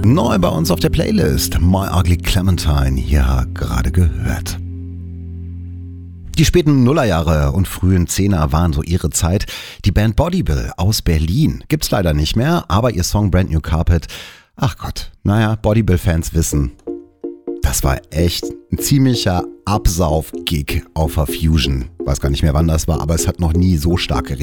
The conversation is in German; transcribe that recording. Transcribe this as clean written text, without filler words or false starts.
Neu bei uns auf der Playlist. My Ugly Clementine, hier gerade gehört. Die späten Nullerjahre und frühen Zehner waren so ihre Zeit. Die Band Bodybill aus Berlin gibt's leider nicht mehr, aber ihr Song Brand New Carpet, ach Gott, naja, Bodybill-Fans wissen, das war echt ein ziemlicher Absauf-Gig auf der Fusion. Weiß gar nicht mehr, wann das war, aber es hat noch nie so stark geregnet.